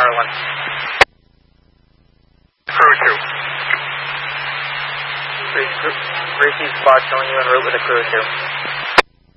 Tower 1. Crew 2. Receive squad showing you en route with a crew 2.